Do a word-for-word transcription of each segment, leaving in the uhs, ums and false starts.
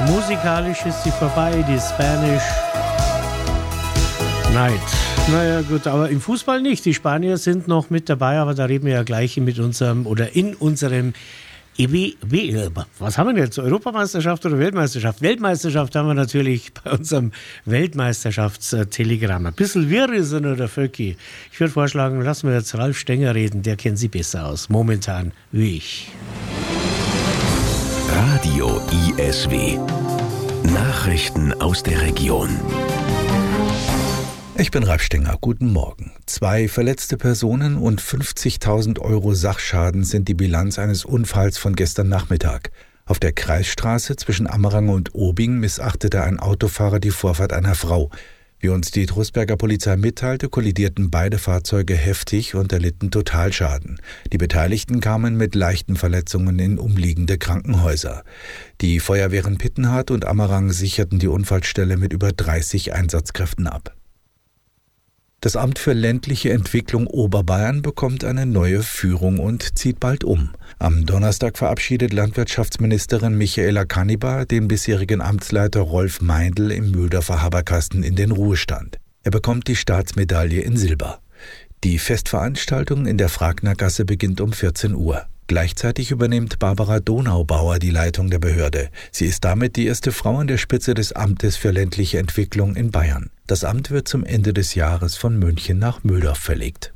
Musikalisch ist sie vorbei, die Spanish Night. Naja gut, aber im Fußball nicht. Die Spanier sind noch mit dabei, aber da reden wir ja gleich mit unserem oder in unserem E W, was haben wir jetzt? Europameisterschaft oder Weltmeisterschaft? Weltmeisterschaft haben wir natürlich bei unserem Weltmeisterschaftstelegramm. Ein bisschen wirr ist er nur, der Völki. Ich würde vorschlagen, lassen wir jetzt Ralf Stenger reden, der kennt sie besser aus, momentan wie ich. Radio I S W. Nachrichten aus der Region. Ich bin Ralf Stenger, guten Morgen. Zwei verletzte Personen und fünfzigtausend Euro Sachschaden sind die Bilanz eines Unfalls von gestern Nachmittag. Auf der Kreisstraße zwischen Ammerang und Obing missachtete ein Autofahrer die Vorfahrt einer Frau. Wie uns die Trostberger Polizei mitteilte, kollidierten beide Fahrzeuge heftig und erlitten Totalschaden. Die Beteiligten kamen mit leichten Verletzungen in umliegende Krankenhäuser. Die Feuerwehren Pittenhardt und Ammerang sicherten die Unfallstelle mit über dreißig Einsatzkräften ab. Das Amt für ländliche Entwicklung Oberbayern bekommt eine neue Führung und zieht bald um. Am Donnerstag verabschiedet Landwirtschaftsministerin Michaela Kannibar den bisherigen Amtsleiter Rolf Meindl im Mühldorfer Haberkasten in den Ruhestand. Er bekommt die Staatsmedaille in Silber. Die Festveranstaltung in der Fragnergasse beginnt um vierzehn Uhr. Gleichzeitig übernimmt Barbara Donaubauer die Leitung der Behörde. Sie ist damit die erste Frau an der Spitze des Amtes für ländliche Entwicklung in Bayern. Das Amt wird zum Ende des Jahres von München nach Mühldorf verlegt.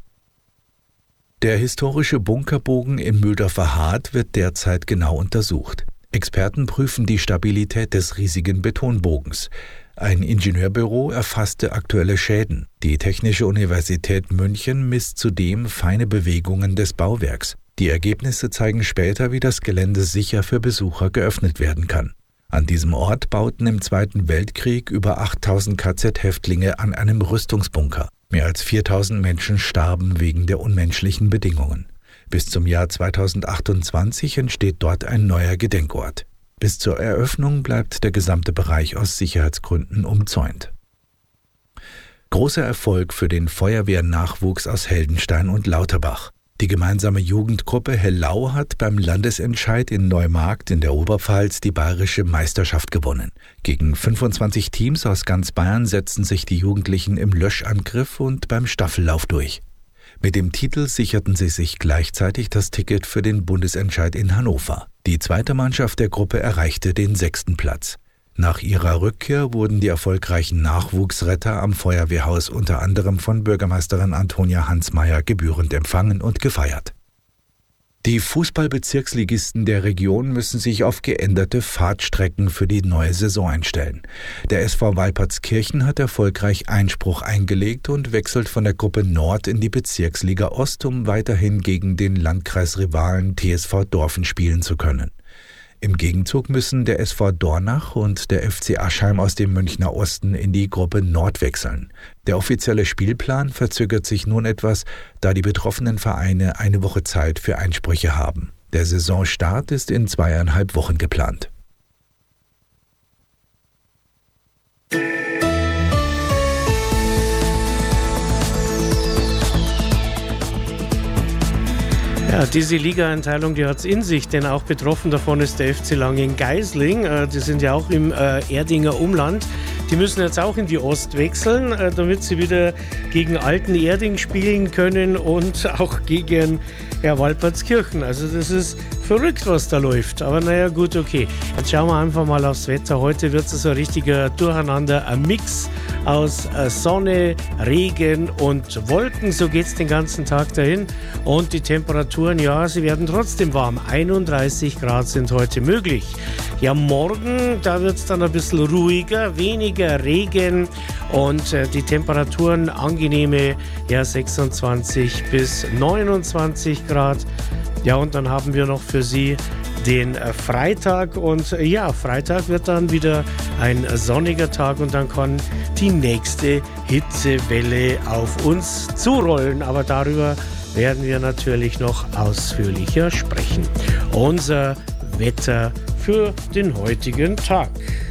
Der historische Bunkerbogen im Mühldorfer Hart wird derzeit genau untersucht. Experten prüfen die Stabilität des riesigen Betonbogens. Ein Ingenieurbüro erfasste aktuelle Schäden. Die Technische Universität München misst zudem feine Bewegungen des Bauwerks. Die Ergebnisse zeigen später, wie das Gelände sicher für Besucher geöffnet werden kann. An diesem Ort bauten im Zweiten Weltkrieg über achttausend K Z-Häftlinge an einem Rüstungsbunker. Mehr als viertausend Menschen starben wegen der unmenschlichen Bedingungen. Bis zum Jahr zweitausendachtundzwanzig entsteht dort ein neuer Gedenkort. Bis zur Eröffnung bleibt der gesamte Bereich aus Sicherheitsgründen umzäunt. Großer Erfolg für den Feuerwehrnachwuchs aus Heldenstein und Lauterbach. Die gemeinsame Jugendgruppe Hellau hat beim Landesentscheid in Neumarkt in der Oberpfalz die bayerische Meisterschaft gewonnen. Gegen fünfundzwanzig Teams aus ganz Bayern setzten sich die Jugendlichen im Löschangriff und beim Staffellauf durch. Mit dem Titel sicherten sie sich gleichzeitig das Ticket für den Bundesentscheid in Hannover. Die zweite Mannschaft der Gruppe erreichte den sechsten Platz. Nach ihrer Rückkehr wurden die erfolgreichen Nachwuchsretter am Feuerwehrhaus unter anderem von Bürgermeisterin Antonia Hansmeier gebührend empfangen und gefeiert. Die Fußballbezirksligisten der Region müssen sich auf geänderte Fahrtstrecken für die neue Saison einstellen. Der S V Walpertskirchen hat erfolgreich Einspruch eingelegt und wechselt von der Gruppe Nord in die Bezirksliga Ost, um weiterhin gegen den Landkreisrivalen T S V Dorfen spielen zu können. Im Gegenzug müssen der S V Dornach und der F C Aschheim aus dem Münchner Osten in die Gruppe Nord wechseln. Der offizielle Spielplan verzögert sich nun etwas, da die betroffenen Vereine eine Woche Zeit für Einsprüche haben. Der Saisonstart ist in zweieinhalb Wochen geplant. Ja, diese Ligaeinteilung, die hat es in sich, denn auch betroffen davon ist der F C Langengeisling. Äh, die sind ja auch im äh, Erdinger Umland. Die müssen jetzt auch in die Ost wechseln, äh, damit sie wieder gegen Alten Erding spielen können und auch gegen ja, Walpertskirchen. Also das ist verrückt, was da läuft. Aber naja, gut, okay. Jetzt schauen wir einfach mal aufs Wetter. Heute wird es so ein richtiger Durcheinander, ein Mix aus äh, Sonne, Regen und Wolken. So geht es den ganzen Tag dahin. Und die Temperaturen, ja, sie werden trotzdem warm. einunddreißig Grad sind heute möglich. Ja, morgen, da wird es dann ein bisschen ruhiger, weniger Regen und äh, die Temperaturen angenehme, ja, sechsundzwanzig bis neunundzwanzig Grad. Ja, und dann haben wir noch für Sie den äh, Freitag und äh, ja, Freitag wird dann wieder ein sonniger Tag und dann kann die nächste Hitzewelle auf uns zurollen. Aber darüber werden wir natürlich noch ausführlicher sprechen. Unser Wetter für den heutigen Tag.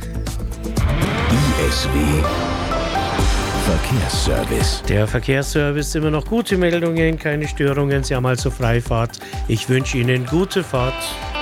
I S W Verkehrsservice. Der Verkehrsservice, immer noch gute Meldungen, keine Störungen. Sie haben also Freifahrt. Ich wünsche Ihnen gute Fahrt.